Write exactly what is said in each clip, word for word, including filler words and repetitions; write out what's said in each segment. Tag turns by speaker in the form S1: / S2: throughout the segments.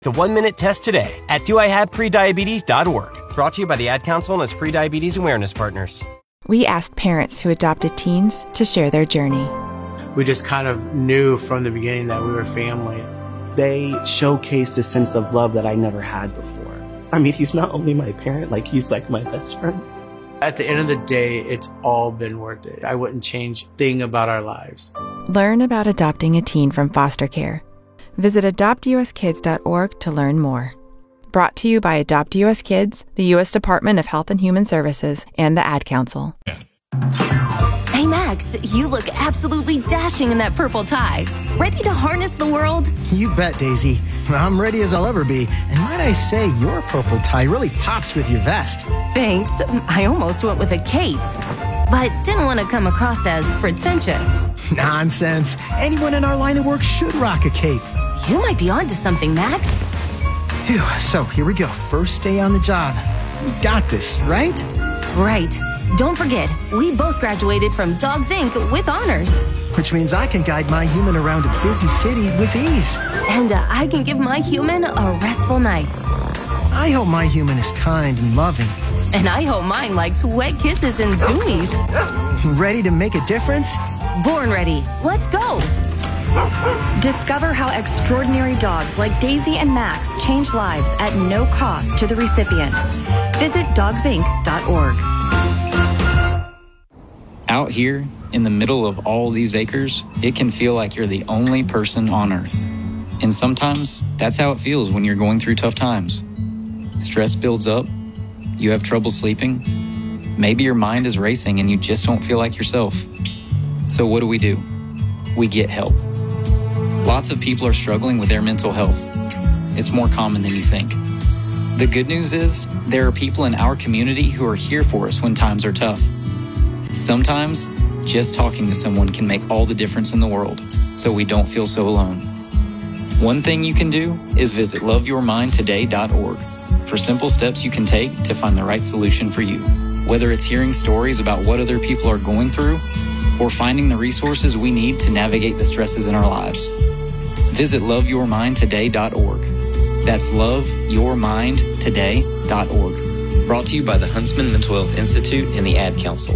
S1: The one-minute test today at do I have prediabetes dot org. Brought to you by the Ad Council and its prediabetes awareness partners.
S2: We asked parents who adopted teens to share their journey.
S3: We just kind of knew from the beginning that we were family.
S4: They showcased a sense of love that I never had before. I mean, he's not only my parent, like he's like my best friend.
S3: At the end of the day, it's all been worth it. I wouldn't change a thing about our lives.
S2: Learn about adopting a teen from foster care. Visit adopt u s kids dot org to learn more. Brought to you by Adopt U S Kids, the U S Department of Health and Human Services, and the Ad Council.
S5: Hey, Max, you look absolutely dashing in that purple tie. Ready to harness the world?
S6: You bet, Daisy. I'm ready as I'll ever be. And might I say, your purple tie really pops with your vest.
S5: Thanks. I almost went with a cape, but didn't want to come across as pretentious.
S6: Nonsense. Anyone in our line of work should rock a cape.
S5: You might be onto something, Max.
S6: Phew, so here we go. First day on the job. We've got this, right?
S5: Right. Don't forget, we both graduated from Dogs Incorporated with honors.
S6: Which means I can guide my human around a busy city with ease.
S5: And uh, I can give my human a restful night.
S6: I hope my human is kind and loving.
S5: And I hope mine likes wet kisses and zoomies.
S6: Ready to make a difference?
S5: Born ready. Let's go.
S7: Discover how extraordinary dogs like Daisy and Max change lives at no cost to the recipients. Visit dogs inc dot org.
S8: Out here, in the middle of all these acres, it can feel like you're the only person on Earth. And sometimes, that's how it feels when you're going through tough times. Stress builds up, you have trouble sleeping, maybe your mind is racing and you just don't feel like yourself. So what do we do? We get help. Lots of people are struggling with their mental health. It's more common than you think. The good news is, there are people in our community who are here for us when times are tough. Sometimes, just talking to someone can make all the difference in the world, so we don't feel so alone. One thing you can do is visit love your mind today dot org for simple steps you can take to find the right solution for you. Whether it's hearing stories about what other people are going through, or finding the resources we need to navigate the stresses in our lives. Visit love your mind today dot org. That's love your mind today dot org. Brought to you by the Huntsman Mental Health Institute and the Ad Council.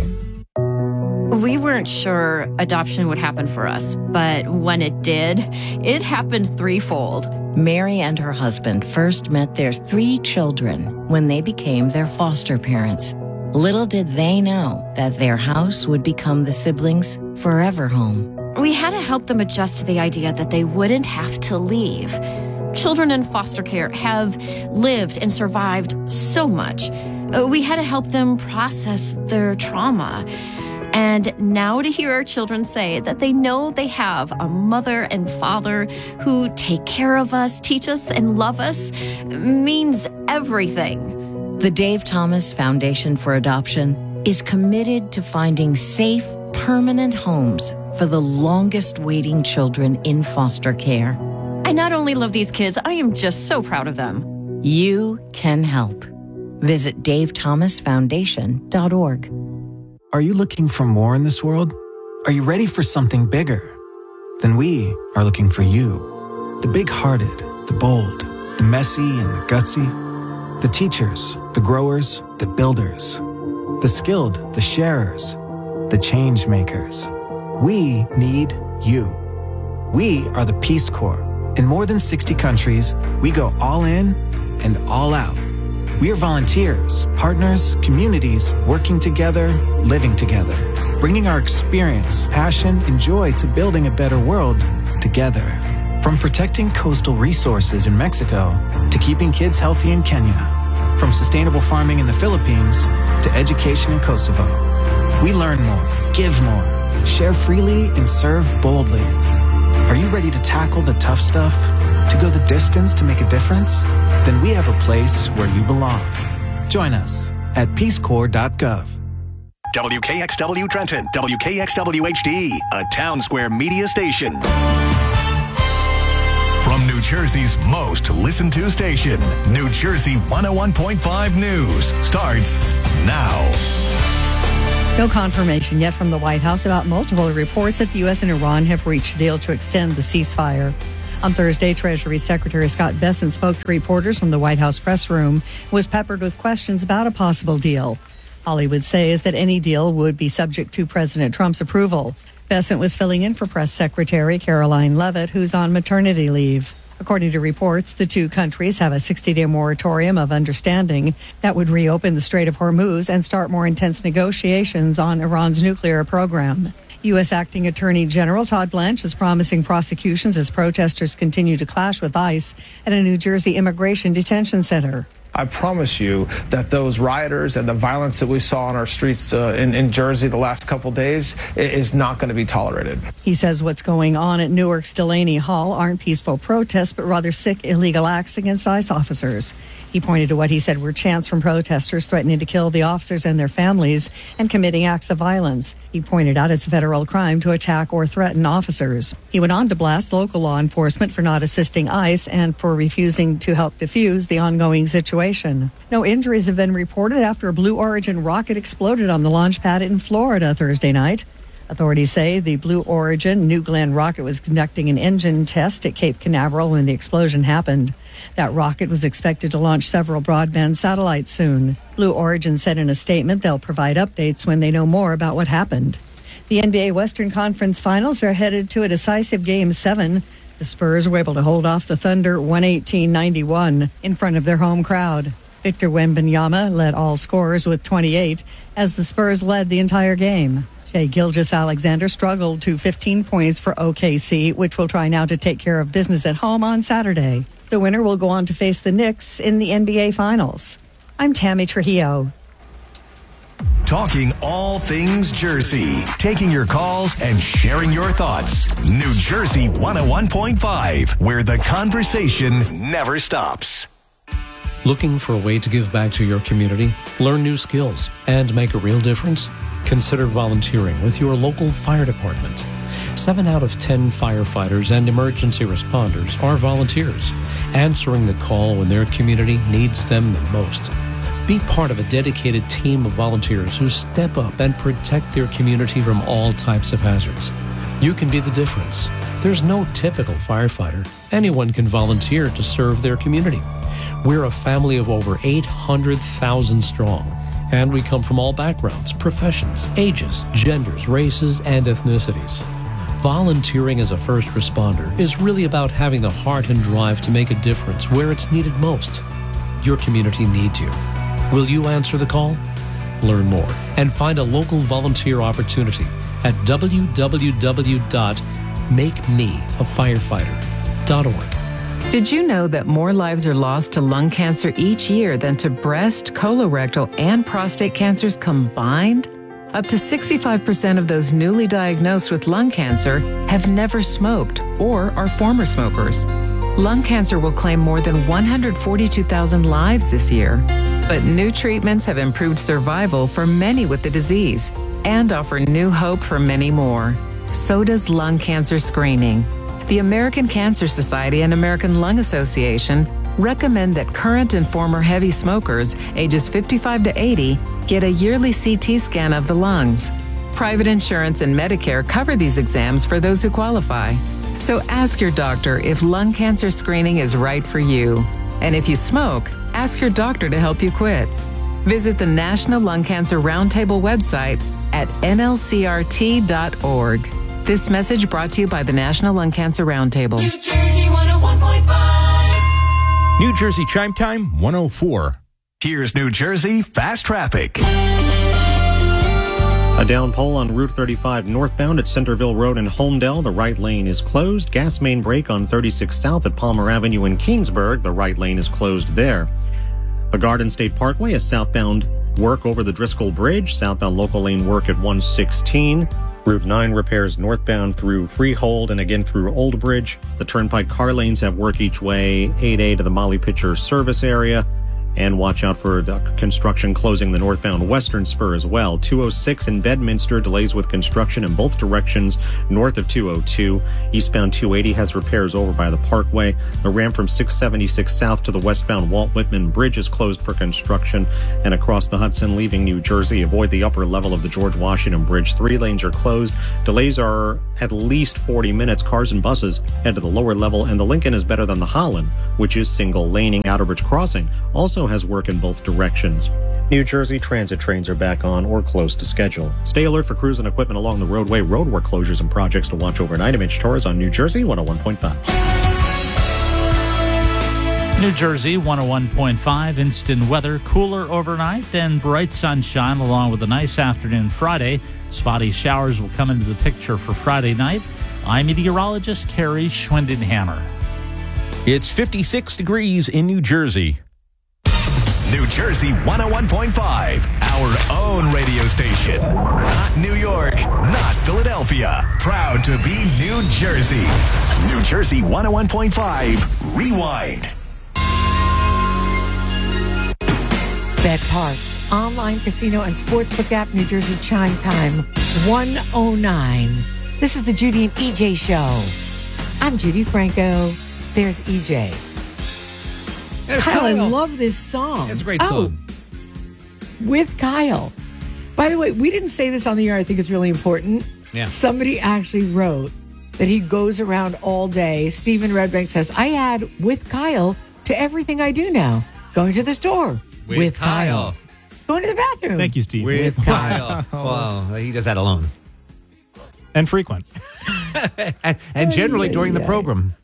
S9: We weren't sure adoption would happen for us, but when it did, it happened threefold.
S10: Mary and her husband first met their three children when they became their foster parents. Little did they know that their house would become the siblings' forever home.
S9: We had to help them adjust to the idea that they wouldn't have to leave. Children in foster care have lived and survived so much. We had to help them process their trauma. And now to hear our children say that they know they have a mother and father who take care of us, teach us, and love us means everything.
S10: The Dave Thomas Foundation for Adoption is committed to finding safe, permanent homes for the longest waiting children in foster care.
S9: I not only love these kids, I am just so proud of them.
S10: You can help. Visit dave thomas foundation dot org.
S11: Are you looking for more in this world? Are you ready for something bigger? Then we are looking for you. The big-hearted, the bold, the messy and the gutsy. The teachers, the growers, the builders. The skilled, the sharers, the change makers. We need you. We are the Peace Corps. In more than sixty countries, we go all in and all out. We are volunteers, partners, communities, working together, living together, bringing our experience, passion, and joy to building a better world together. From protecting coastal resources in Mexico to keeping kids healthy in Kenya, from sustainable farming in the Philippines to education in Kosovo. We learn more, give more, share freely, and serve boldly. Are you ready to tackle the tough stuff? To go the distance to make a difference? Then we have a place where you belong. Join us at peace corps dot gov.
S12: W K X W Trenton, W K X W H D, a Town Square media station. From New Jersey's most listened to station, New Jersey one oh one point five News starts now.
S13: No confirmation yet from the White House about multiple reports that the U S and Iran have reached a deal to extend the ceasefire. On Thursday, Treasury Secretary Scott Bessent spoke to reporters from the White House press room and was peppered with questions about a possible deal. Hollywood says that any deal would be subject to President Trump's approval. Bessent was filling in for Press Secretary Caroline Leavitt, who's on maternity leave. According to reports, the two countries have a sixty-day moratorium of understanding that would reopen the Strait of Hormuz and start more intense negotiations on Iran's nuclear program. U S. Acting Attorney General Todd Blanche is promising prosecutions as protesters continue to clash with ICE at a New Jersey immigration detention center.
S14: I promise you that those rioters and the violence that we saw on our streets uh, in, in Jersey the last couple days is not going to be tolerated.
S13: He says what's going on at Newark's Delaney Hall aren't peaceful protests, but rather sick, illegal acts against ICE officers. He pointed to what he said were chants from protesters threatening to kill the officers and their families and committing acts of violence. He pointed out it's a federal crime to attack or threaten officers. He went on to blast local law enforcement for not assisting ICE and for refusing to help defuse the ongoing situation. No injuries have been reported after a Blue Origin rocket exploded on the launch pad in Florida Thursday night. Authorities say the Blue Origin New Glenn rocket was conducting an engine test at Cape Canaveral when the explosion happened. That rocket was expected to launch several broadband satellites soon. Blue Origin said in a statement they'll provide updates when they know more about what happened. The N B A Western Conference Finals are headed to a decisive Game seven. The Spurs were able to hold off the Thunder one eighteen ninety-one in front of their home crowd. Victor Wembanyama led all scorers with twenty-eight as the Spurs led the entire game. Shai Gilgeous-Alexander struggled to fifteen points for O K C, which will try now to take care of business at home on Saturday. The winner will go on to face the Knicks in the N B A Finals. I'm Tammy Trujillo.
S12: Talking all things Jersey, taking your calls and sharing your thoughts. New Jersey one oh one point five, where the conversation never stops.
S15: Looking for a way to give back to your community, learn new skills, and make a real difference? Consider volunteering with your local fire department. Seven out of ten firefighters and emergency responders are volunteers, answering the call when their community needs them the most. Be part of a dedicated team of volunteers who step up and protect their community from all types of hazards. You can be the difference. There's no typical firefighter. Anyone can volunteer to serve their community. We're a family of over eight hundred thousand strong, and we come from all backgrounds, professions, ages, genders, races, and ethnicities. Volunteering as a first responder is really about having the heart and drive to make a difference where it's needed most. Your community needs you. Will you answer the call? Learn more and find a local volunteer opportunity at w w w dot make me a firefighter dot org.
S16: Did you know that more lives are lost to lung cancer each year than to breast, colorectal, and prostate cancers combined? Up to sixty-five percent of those newly diagnosed with lung cancer have never smoked or are former smokers. Lung cancer will claim more than one hundred forty-two thousand lives this year. But new treatments have improved survival for many with the disease and offer new hope for many more. So does lung cancer screening. The American Cancer Society and American Lung Association recommend that current and former heavy smokers ages fifty-five to eighty get a yearly C T scan of the lungs. Private insurance and Medicare cover these exams for those who qualify. So ask your doctor if lung cancer screening is right for you. And if you smoke, ask your doctor to help you quit. Visit the National Lung Cancer Roundtable website at N L C R T dot org. This message brought to you by the National Lung Cancer Roundtable.
S12: New Jersey one oh one point five.
S17: New Jersey Chime Time one oh four.
S12: Here's New Jersey Fast Traffic.
S18: A down pole on Route thirty-five northbound at Centerville Road in Holmdel. The right lane is closed. Gas main break on thirty-six South at Palmer Avenue in Keensburg. The right lane is closed there. The Garden State Parkway is southbound work over the Driscoll Bridge. Southbound local lane work at one sixteen. Route nine repairs northbound through Freehold and again through Old Bridge. The Turnpike car lanes have work each way, eight A to the Molly Pitcher service area. And watch out for the construction closing the northbound western spur as well. two oh six in Bedminster, delays with construction in both directions north of two oh two. Eastbound two eighty has repairs over by the Parkway. The ramp from six seventy-six south to the westbound Walt Whitman Bridge is closed for construction. And across the Hudson leaving New Jersey, avoid the upper level of the George Washington Bridge. Three lanes are closed. Delays are at least forty minutes. Cars and buses head to the lower level, and the Lincoln is better than the Holland, which is single laning. Outerbridge Crossing also has work in both directions. New Jersey transit trains are back on or close to schedule. Stay alert for crews and equipment along the roadway. Roadwork closures and projects to watch overnight. I'm Mitch Torres on New Jersey one oh one point five.
S19: New Jersey one oh one point five. Instant weather, cooler overnight, then bright sunshine along with a nice afternoon Friday. Spotty showers will come into the picture for Friday night. I'm meteorologist Carrie Schwindenhammer.
S17: It's fifty-six degrees in New Jersey.
S12: New Jersey one oh one point five, our own radio station. Not New York, not Philadelphia. Proud to be New Jersey. New Jersey one oh one point five, Rewind.
S20: betParx, online casino and sportsbook app, New Jersey Chime Time, one oh nine. This is the Judy and E J Show. I'm Judy Franco. There's E J.
S21: There's
S20: Kyle,
S21: Kyle.
S20: I love this song.
S21: It's a great
S20: oh,
S21: song.
S20: With Kyle. By the way, we didn't say this on the air. I think it's really important.
S21: Yeah.
S20: Somebody actually wrote that he goes around all day. Stephen Redbank says, I add with Kyle to everything I do now. Going to the store with,
S21: With
S20: Kyle.
S21: Kyle.
S20: Going to the bathroom.
S21: Thank you, Steve.
S20: With
S21: Kyle. Well, he does that alone.
S22: And frequent.
S21: and, and generally during the program.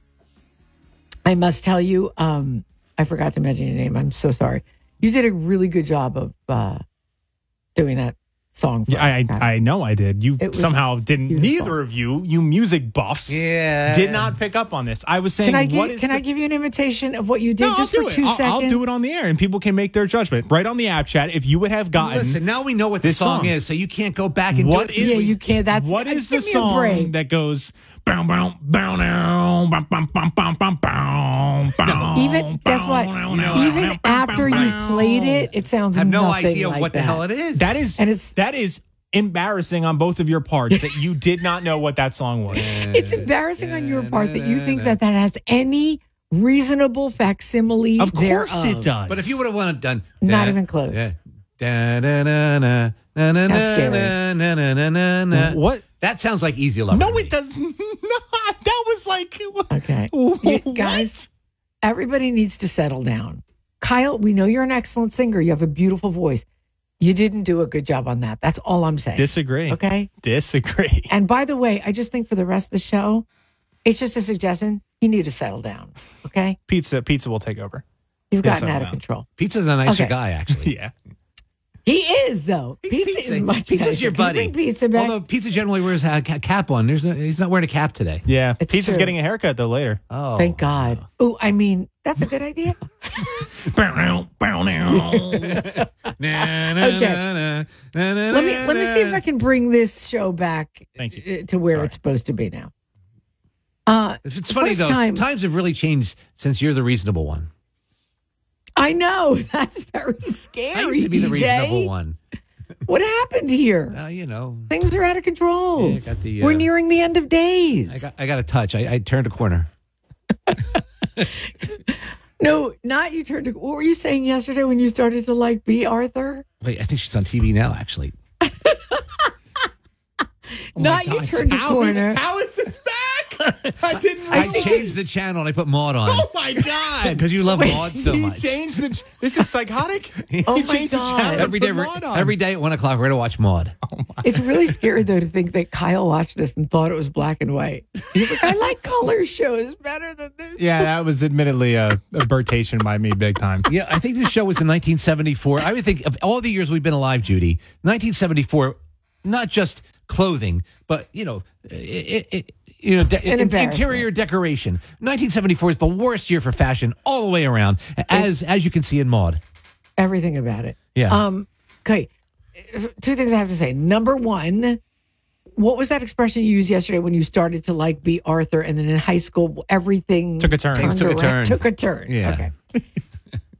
S20: I must tell you, um, I forgot to mention your name. I'm so sorry. You did a really good job of uh, doing that song. For
S22: Yeah, I,
S20: us.
S22: I I know I did. You
S20: It was
S22: somehow didn't.
S20: beautiful.
S22: Neither of you, you music buffs,
S21: Yeah.
S22: did not pick up on this. I was saying,
S20: Can I give,
S22: what is
S20: can
S22: the-
S20: I give you an imitation of what you did
S22: No,
S20: just
S22: I'll
S20: for
S22: do
S20: two
S22: it. I'll,
S20: seconds?
S22: I'll do it on the air, and people can make their judgment right on the app chat. If you would have gotten,
S21: Listen, now we know what the
S22: this
S21: song, is, so you can't go back and
S22: What
S21: do it.
S22: is-
S20: Yeah, you can't. That's
S22: what
S20: uh,
S22: is the
S20: give me a
S22: song
S20: break.
S22: that goes bow bow bow now, bum bum bum bum bum bow bow?
S20: Even guess what? Even after you played it, it sounds
S21: I have no
S20: nothing
S21: idea
S20: like
S21: what the
S20: that.
S21: hell it is.
S22: That is
S20: And it's-
S22: that is embarrassing on both of your parts that you did not know what that song was.
S20: It's embarrassing on your part that you think that that has any reasonable facsimile.
S22: Of course
S20: thereof.
S22: it does.
S21: But if you would have wanted done
S20: Not
S21: da-
S20: even close.
S21: da- da- da- da- da- da- da-
S20: That's scary.
S21: da- da- da- da- da- da-
S22: What?
S21: That sounds like Easy Lover.
S22: No,
S21: to
S22: it
S21: me.
S22: does not. That was like
S20: Okay.
S22: What?
S20: You guys, everybody needs to settle down. Kyle, we know you're an excellent singer. You have a beautiful voice. You didn't do a good job on that. That's all I'm saying.
S22: Disagree.
S20: Okay?
S22: Disagree.
S20: And by the way, I just think for the rest of the show, it's just a suggestion. You need to settle down. Okay?
S22: Pizza, pizza will take over.
S20: You've
S22: Yeah,
S20: gotten
S22: settle
S20: out of
S22: down.
S20: control.
S21: Pizza's a nicer
S20: Okay.
S21: guy, actually.
S22: Yeah.
S20: He is, though. Pizza,
S21: Pizza.
S20: is much
S21: Pizza's
S20: nicer.
S21: your
S20: Can you
S21: buddy.
S20: bring pizza back?
S21: Although Pizza generally wears a ca- cap on. There's no, he's not wearing a cap today.
S22: Yeah.
S20: It's
S22: Pizza's
S20: true.
S22: getting a haircut though later.
S21: Oh,
S20: Thank God. Oh, I mean, that's a good idea.
S22: Bow now, bow now.
S20: Okay. Let me let me see if I can bring this show back
S22: Thank you.
S20: uh, to where
S22: Sorry.
S20: it's supposed to be now. Uh,
S21: It's funny
S20: first
S21: though.
S20: time-
S21: Times have really changed since you're the reasonable one.
S20: I know that's very scary.
S21: I used to be the
S20: D J.
S21: reasonable one.
S20: What happened here?
S21: Uh, you know,
S20: Things are out of control.
S21: Yeah, I got the,
S20: We're
S21: uh,
S20: nearing the end of days.
S21: I got I got a touch. I, I turned a corner.
S20: No, not you turned to. What were you saying yesterday when you started to like B. Arthur?
S21: Wait, I think she's on T V now. Actually,
S20: not you turned a
S22: How-
S20: corner.
S22: How is this back? I didn't.
S21: I,
S22: realize.
S21: changed the channel and I put Maud on.
S22: Oh my god!
S21: Because you love Maud so
S22: he
S21: much.
S22: changed the. This is psychotic.
S20: Oh
S22: he
S20: my
S22: changed
S20: God.
S22: the channel. and
S21: Every day,
S20: Oh
S22: put Maud on.
S21: every day at one o'clock, we're gonna watch Maud.
S20: It's really scary though to think that Kyle watched this and thought it was black and white. He's like, I like color shows better than this.
S22: Yeah, that was admittedly a, a birtation by me, big time.
S21: Yeah, I think this show was in nineteen seventy-four. I would think of all the years we've been alive, Judy, nineteen seventy-four, not just clothing, but, you know, it, it, you know, de-
S20: An
S21: in-
S20: embarrassment.
S21: interior decoration. nineteen seventy-four is the worst year for fashion all the way around, as as you can see in Maud.
S20: Everything about it.
S21: Yeah.
S20: Um. Okay. Two things I have to say. Number one, what was that expression you used yesterday when you started to like B. Arthur, and then in high school everything
S22: Took a turn.
S20: turned
S21: Things took a
S20: around-
S21: turn.
S20: Took a turn.
S21: Yeah.
S20: Okay.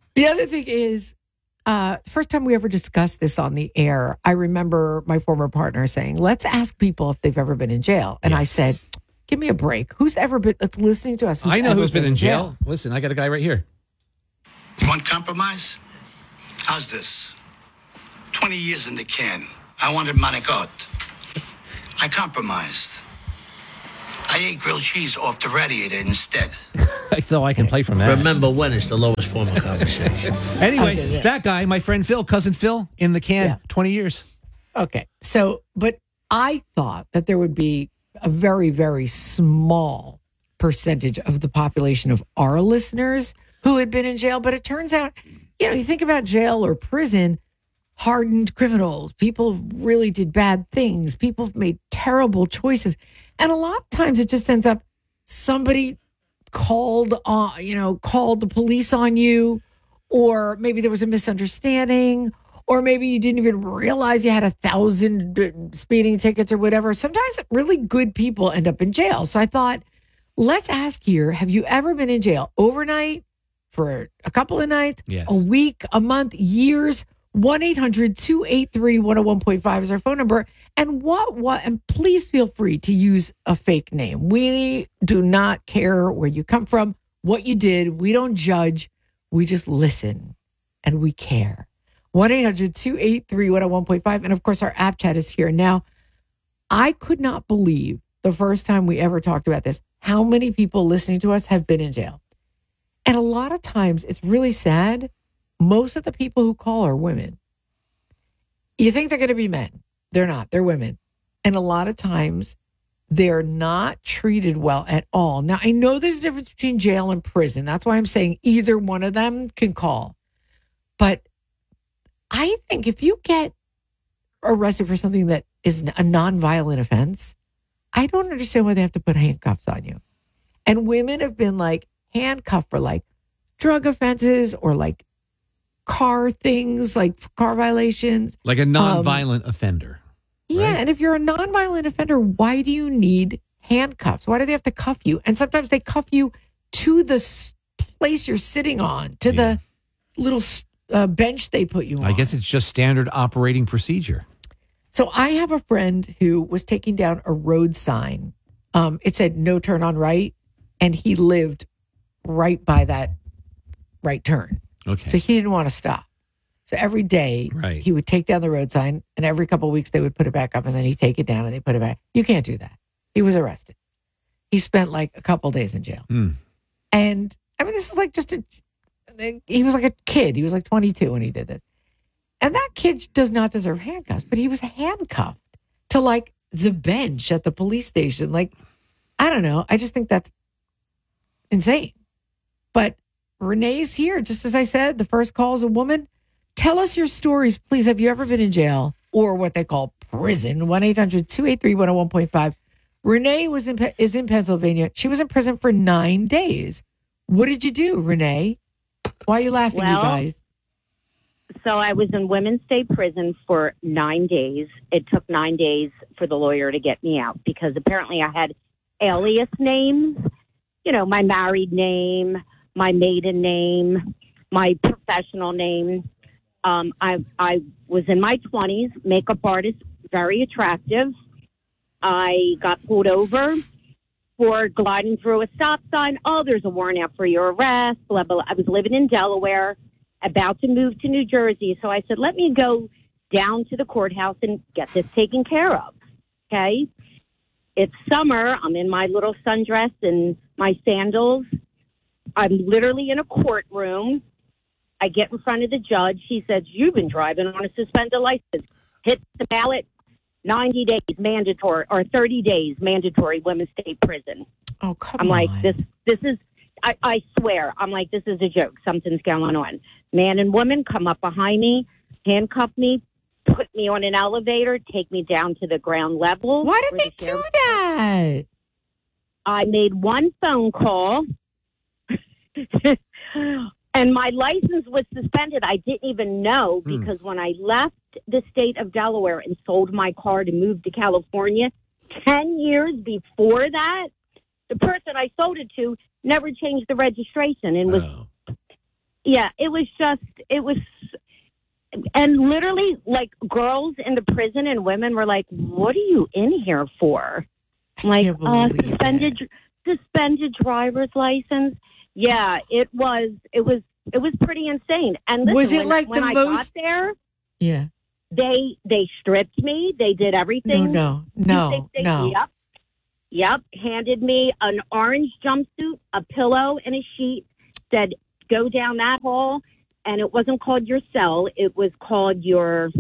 S20: The other thing is, uh, the first time we ever discussed this on the air, I remember my former partner saying, let's ask people if they've ever been in jail. And yes. I said, give me a break. Who's ever been, that's listening to us?
S21: I know who's been, been in jail. jail. Listen, I got a guy right here.
S1: You want compromise? How's this? twenty years in the can. I wanted manicotti. I compromised. I ate grilled cheese off the radiator instead.
S21: So I can play from that.
S1: Remember when is the lowest form of conversation.
S21: Anyway,
S20: Okay, yeah.
S21: that guy, my friend Phil, cousin Phil, in the can,
S20: Yeah.
S21: twenty years.
S20: Okay. So, but I thought that there would be a very, very small percentage of the population of our listeners who had been in jail. But it turns out, you know, you think about jail or prison, hardened criminals, people really did bad things, people have made terrible choices. And a lot of times it just ends up somebody called on, you know, called the police on you, or maybe there was a misunderstanding, or maybe you didn't even realize you had a thousand speeding tickets or whatever. Sometimes really good people end up in jail. So I thought, let's ask here, have you ever been in jail overnight, for a couple of nights,
S21: yes.
S20: a week, a month, years? one eight hundred two eight three one oh one point five is our phone number. And what, what, and please feel free to use a fake name. We do not care where you come from, what you did. We don't judge. We just listen and we care. one eight hundred two eight three one oh one point five. And of course, our app chat is here. Now, I could not believe the first time we ever talked about this, how many people listening to us have been in jail. And a lot of times it's really sad. Most of the people who call are women. You think they're going to be men. They're not. They're women. And a lot of times they're not treated well at all. Now, I know there's a difference between jail and prison. That's why I'm saying either one of them can call. But I think if you get arrested for something that is a nonviolent offense, I don't understand why they have to put handcuffs on you. And women have been like handcuffed for like drug offenses or like car things, like car violations.
S21: Like a nonviolent um, offender.
S20: Yeah.
S21: Right?
S20: And if you're a nonviolent offender, why do you need handcuffs? Why do they have to cuff you? And sometimes they cuff you to the s- place you're sitting on, to yeah. the little uh, bench they put you on.
S21: I guess it's just standard operating procedure.
S20: So I have a friend who was taking down a road sign. Um, it said no turn on right. And he lived right by that right turn.
S21: Okay.
S20: So he didn't want to stop. So every day
S21: right.
S20: he would take down the road sign, and every couple of weeks they would put it back up, and then he'd take it down and they put it back. You can't do that. He was arrested. He spent like a couple of days in jail.
S21: Mm.
S20: And I mean, this is like just a, he was like a kid. He was like twenty-two when he did this. And that kid does not deserve handcuffs, but he was handcuffed to like the bench at the police station. Like, I don't know. I just think that's insane. But Renee's here. Just as I said, the first call is a woman. Tell us your stories, please. Have you ever been in jail or what they call prison? one eight hundred two eight three one oh one point five. Renee was in, is in Pennsylvania. She was in prison for nine days. What did you do, Renee? Why are you laughing,
S4: well,
S20: you guys?
S4: So I was in Women's State Prison for nine days. It took nine days for the lawyer to get me out because apparently I had alias names, you know, my married name, my maiden name, my professional name. Um, I I was in my twenties, makeup artist, very attractive. I got pulled over for gliding through a stop sign. Oh, there's a warrant out for your arrest, blah, blah, blah. I was living in Delaware, about to move to New Jersey. So I said, let me go down to the courthouse and get this taken care of. Okay. It's summer. I'm in my little sundress and my sandals. I'm literally in a courtroom. I get in front of the judge. He says, you've been driving on a suspended license. Hit the ballot, ninety days mandatory, or thirty days mandatory Women's State Prison.
S20: Oh, come
S4: I'm
S20: on.
S4: like, this, this is, I, I swear, I'm like, this is a joke. Something's going on. Man and woman come up behind me, handcuff me, put me on an elevator, take me down to the ground level.
S20: Why did they do that?
S4: I made one phone call. And my license was suspended. I didn't even know because hmm. when I left the state of Delaware and sold my car to move to California, ten years before that, the person I sold it to never changed the registration and was,
S21: oh.
S4: Yeah, it was just, it was, and literally, like, girls in the prison and women were like, what are you in here for? I'm like, uh, suspended, suspended driver's license. Yeah, it was, it was, it was pretty insane. And listen,
S20: was it
S4: when,
S20: like
S4: when
S20: the
S4: I
S20: most...
S4: got there,
S20: yeah,
S4: they, they stripped me. They did everything.
S20: No, no, no,
S4: they, they,
S20: no.
S4: Yep. Yep. Handed me an orange jumpsuit, a pillow, and a sheet. Said, go down that hall. And it wasn't called your cell. It was called your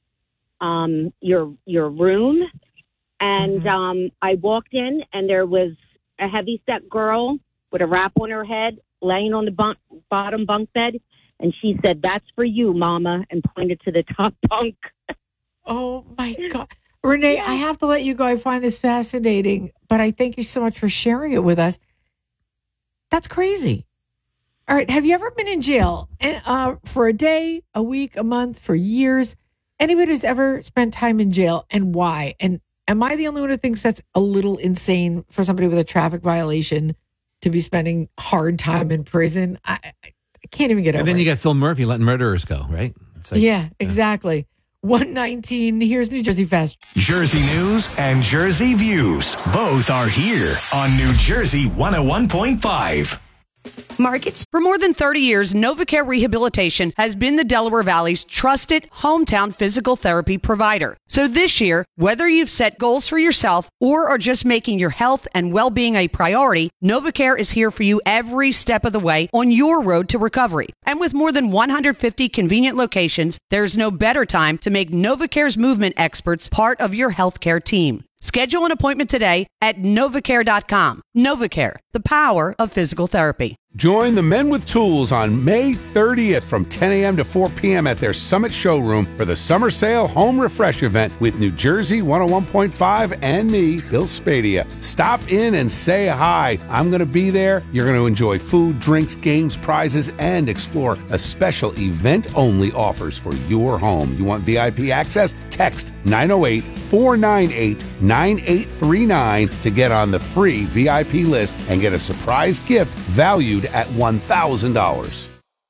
S4: um, your your room. And mm-hmm. um, I walked in, and there was a heavy-set girl with a wrap on her head laying on the bunk, bottom bunk bed. And she said, that's for you, Mama, and pointed to the top bunk.
S20: Oh, my God. Renee, yeah. I have to let you go. I find this fascinating, but I thank you so much for sharing it with us. That's crazy. All right. Have you ever been in jail and, uh, for a day, a week, a month, for years? Anybody who's ever spent time in jail, and why? And am I the only one who thinks that's a little insane for somebody with a traffic violation to be spending hard time in prison? I, I can't even get over it.
S21: And then you got Phil Murphy letting murderers go, right?
S20: It's like, yeah, exactly. one nineteen, here's New Jersey Fast.
S12: Jersey News and Jersey Views. Both are here on New Jersey one oh one point five.
S2: Markets. For more than thirty years, NovaCare Rehabilitation has been the Delaware Valley's trusted hometown physical therapy provider. So this year, whether you've set goals for yourself or are just making your health and well-being a priority, NovaCare is here for you every step of the way on your road to recovery. And with more than one hundred fifty convenient locations, there's no better time to make NovaCare's movement experts part of your healthcare team. Schedule an appointment today at novacare dot com. NovaCare, the power of physical therapy.
S3: Join the Men with Tools on May thirtieth from ten a.m. to four p.m. at their Summit Showroom for the Summer Sale Home Refresh event with New Jersey one oh one point five and me, Bill Spadia. Stop in and say hi. I'm going to be there. You're going to enjoy food, drinks, games, prizes, and explore a special event-only offers for your home. You want V I P access? Text nine oh eight, four nine eight, nine eight three nine to get on the free V I P list and get a surprise gift valued at one thousand dollars.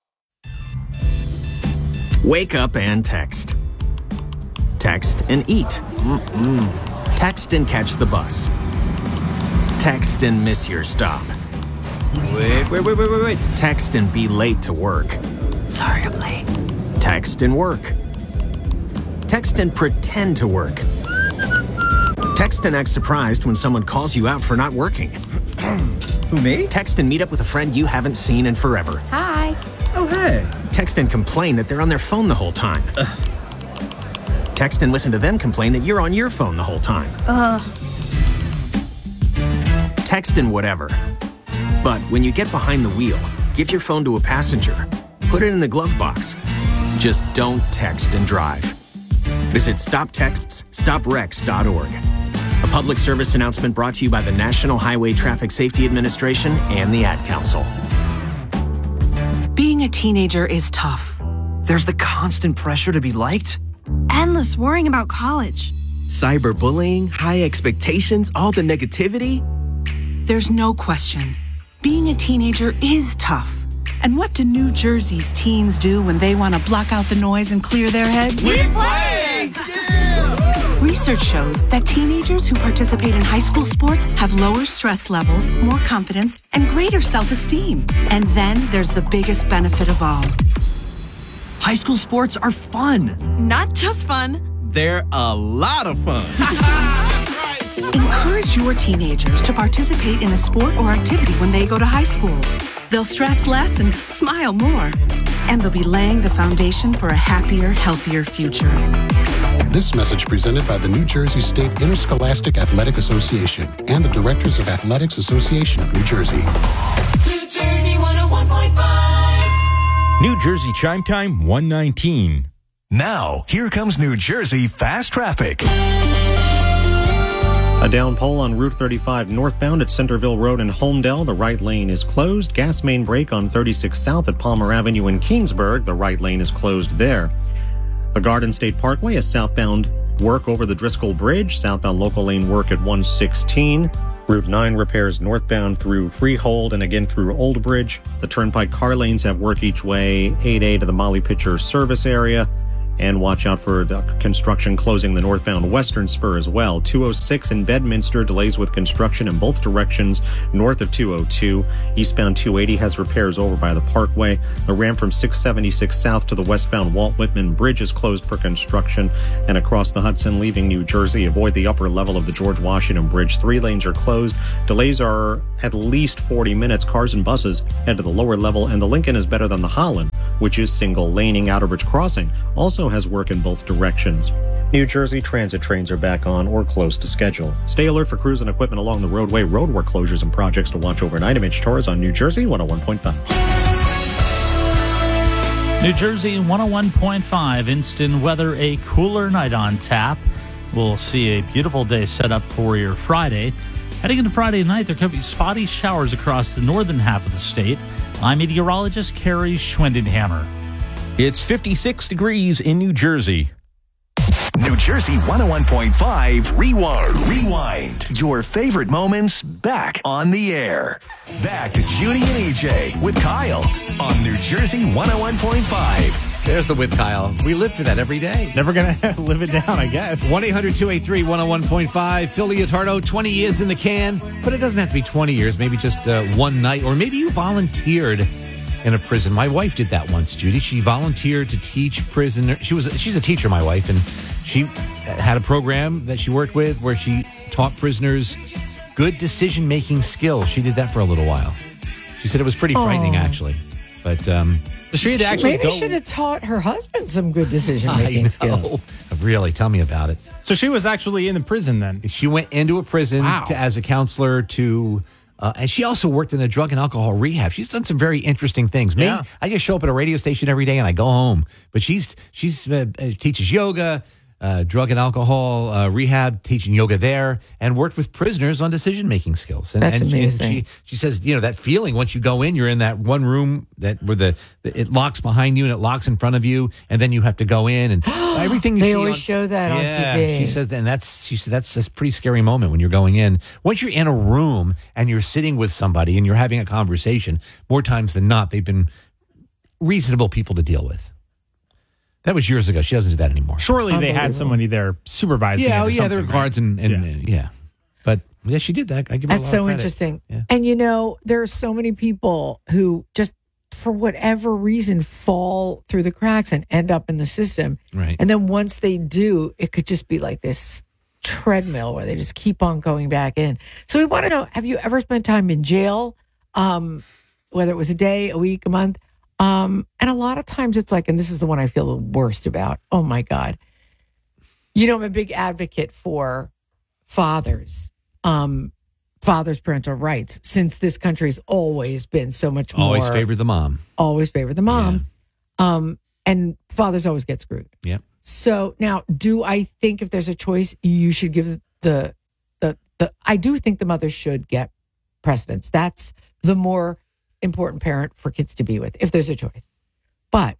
S23: Wake up and text. Text and eat. Mm-mm. Text and catch the bus. Text and miss your stop. Wait, wait, wait, wait, wait, wait. Text and be late to work. Sorry, I'm late. Text and work. Text and pretend to work. Text and act surprised when someone calls you out for not working. Who, me? Text and meet up with a friend you haven't seen in forever.
S24: Hi.
S23: Oh, hey. Text and complain that they're on their phone the whole time. Ugh. Text and listen to them complain that you're on your phone the whole time.
S24: Ugh.
S23: Text and whatever. But when you get behind the wheel, give your phone to a passenger. Put it in the glove box. Just don't text and drive. Visit stop texts stop wrecks dot org. A public service announcement brought to you by the National Highway Traffic Safety Administration and the Ad Council.
S25: Being a teenager is tough. There's the constant pressure to be liked.
S24: Endless worrying about college.
S25: Cyberbullying, high expectations, all the negativity.
S26: There's no question. Being a teenager is tough. And what do New Jersey's teens do when they want to block out the noise and clear their heads?
S27: We play!
S26: Yeah! Research shows that teenagers who participate in high school sports have lower stress levels, more confidence, and greater self-esteem. And then there's the biggest benefit of all.
S25: High school sports are fun.
S24: Not just fun.
S25: They're a lot of fun.
S26: Encourage your teenagers to participate in a sport or activity when they go to high school. They'll stress less and smile more. And they'll be laying the foundation for a happier, healthier future.
S28: This message presented by the New Jersey State Interscholastic Athletic Association and the Directors of Athletics Association of New Jersey.
S12: New Jersey one oh one point five. New Jersey Chime Time one nineteen. Now, here comes New Jersey Fast Traffic.
S18: A down pole on Route thirty-five northbound at Centerville Road in Holmdel. The right lane is closed. Gas main break on thirty-six South at Palmer Avenue in Keensburg. The right lane is closed there. The Garden State Parkway, a southbound work over the Driscoll Bridge. Southbound local lane work at one sixteen. Route nine repairs northbound through Freehold and again through Old Bridge. The Turnpike car lanes have work each way. eight A to the Molly Pitcher service area. And watch out for the construction closing the northbound western spur as well. two oh six in Bedminster, delays with construction in both directions north of two oh two. Eastbound two eighty has repairs over by the Parkway. The ramp from six seventy-six south to the westbound Walt Whitman Bridge is closed for construction. And across the Hudson leaving New Jersey, avoid the upper level of the George Washington Bridge. Three lanes are closed. Delays are at least forty minutes. Cars and buses head to the lower level, and the Lincoln is better than the Holland, which is single laning. Outerbridge Crossing also has work in both directions. New Jersey Transit trains are back on or close to schedule. Stay alert for crews and equipment along the roadway, roadwork closures, and projects to watch overnight. I'm Mitch Torres on New Jersey one oh one point five.
S19: New Jersey one oh one point five. Instant weather, a cooler night on tap. We'll see a beautiful day set up for your Friday. Heading into Friday night, there could be spotty showers across the northern half of the state. I'm meteorologist Carrie Schwendenhammer.
S17: It's fifty-six degrees in New Jersey.
S12: New Jersey one oh one point five Rewind. Rewind. Your favorite moments back on the air. Back to Judy and E J with Kyle on New Jersey one oh one point five.
S21: There's the with Kyle. We live for that every day.
S5: Never going to live it down, I guess.
S21: one eight hundred two eight three one oh one point five. Phil Leotardo, twenty years in the can. But it doesn't have to be twenty years. Maybe just uh, one night. Or maybe you volunteered in a prison. My wife did that once, Judy. She volunteered to teach prisoners. She was she's a teacher, my wife, and she had a program that she worked with where she taught prisoners good decision-making skills. She did that for a little while. She said it was pretty frightening,
S20: Aww.
S21: actually. But um,
S5: she had actually
S20: maybe
S5: go-
S20: should have taught her husband some good decision-making skills.
S21: Really, tell me about it.
S5: So she was actually in the prison then?
S21: She went into a prison
S5: Wow.
S21: to, as a counselor to... Uh, and she also worked in a drug and alcohol rehab. She's done some very interesting things. Me,
S5: Yeah.
S21: I just show up at a radio station every day and I go home. But she's she's uh, uh, teaches yoga, uh, drug and alcohol uh, rehab, teaching yoga there, and worked with prisoners on decision making skills. And,
S20: That's
S21: and,
S20: amazing.
S21: And she she says, you know, that feeling once you go in, you're in that one room that where the it locks behind you and it locks in front of you, and then you have to go in and everything you
S20: They
S21: see
S20: always
S21: on-
S20: show that on
S21: yeah,
S20: T V.
S21: She says, and that's she said that's a pretty scary moment when you're going in. Once you're in a room and you're sitting with somebody and you're having a conversation, more times than not, they've been reasonable people to deal with. That was years ago. She doesn't do that anymore.
S5: Surely they had somebody there supervising.
S21: Yeah,
S5: it
S21: oh
S5: or
S21: yeah, there are
S5: something,
S21: guards
S5: right?
S21: and, and yeah. yeah. But yeah, she did that. I give her a
S20: That's
S21: lot
S20: so
S21: of credit.
S20: interesting.
S21: Yeah.
S20: And you know, there are so many people who just, for whatever reason, fall through the cracks and end up in the system.
S21: Right.
S20: And then once they do, it could just be like this treadmill where they just keep on going back in. So we want to know, have you ever spent time in jail? Um, whether it was a day, a week, a month. Um, and a lot of times it's like, and this is the one I feel the worst about. Oh my God. You know, I'm a big advocate for fathers, um, fathers' parental rights, since this country's always been so much more.
S21: Always favored the mom.
S20: Always favored the mom. Um, and fathers always get screwed.
S21: Yeah.
S20: So now, do I think if there's a choice, you should give the, the, the, I do think the mother should get precedence. That's the more important parent for kids to be with, if there's a choice. But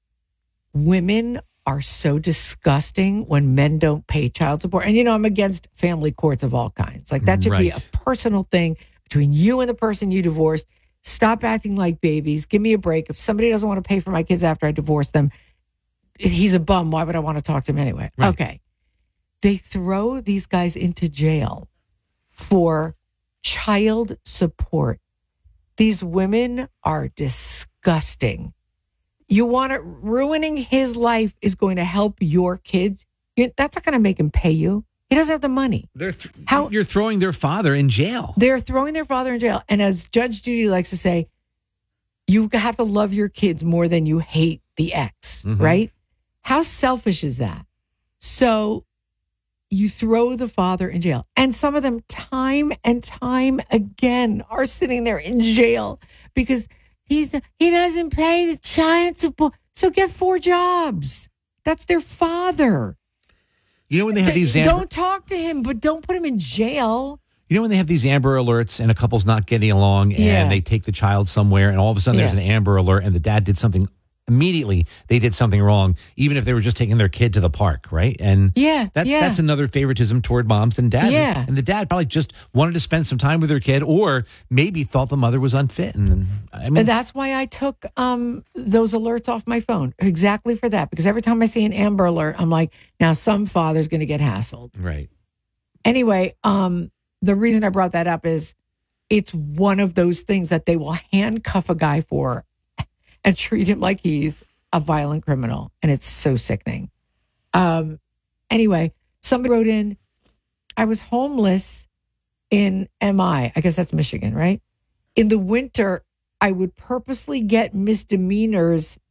S20: women are so disgusting when men don't pay child support. And, you know, I'm against family courts of all kinds. Like, that should be a
S21: Right.
S20: personal thing between you and the person you divorced. Stop acting like babies. Give me a break. If somebody doesn't want to pay for my kids after I divorce them, he's a bum. Why would I want to talk to him anyway?
S21: Right.
S20: Okay. They throw these guys into jail for child support. These women are disgusting. You want to, ruining his life is going to help your kids. You- That's not going to make him pay you. He doesn't have the money.
S21: They're th-
S20: How-
S21: you're throwing their father in jail.
S20: They're throwing their father in jail. And as Judge Judy likes to say, you have to love your kids more than you hate the ex,
S21: Mhm.
S20: right? How selfish is that? So you throw the father in jail. And some of them, time and time again, are sitting there in jail because he's he doesn't pay the child support. So get four jobs. That's their father.
S21: You know when they have these Amber,
S20: Don't talk to him, but don't put him in jail.
S21: you know when they have these Amber Alerts and a couple's not getting along and
S20: Yeah.
S21: they take the child somewhere and all of a sudden there's
S20: Yeah.
S21: an Amber Alert and the dad did something immediately they did something wrong, even if they were just taking their kid to the park, right? And
S20: Yeah,
S21: that's
S20: yeah.
S21: that's another favoritism toward moms than dads.
S20: Yeah.
S21: And the dad probably just wanted to spend some time with their kid, or maybe thought the mother was unfit. And I mean,
S20: And that's why I took um, those alerts off my phone, exactly for that. Because every time I see an Amber Alert, I'm like, now some father's going to get hassled.
S21: right.
S20: Anyway, um, the reason I brought that up is it's one of those things that they will handcuff a guy for and treat him like he's a violent criminal. And it's so sickening. Um, anyway, somebody wrote in, I was homeless in M I. I guess that's Michigan, right? In the winter, I would purposely get misdemeanors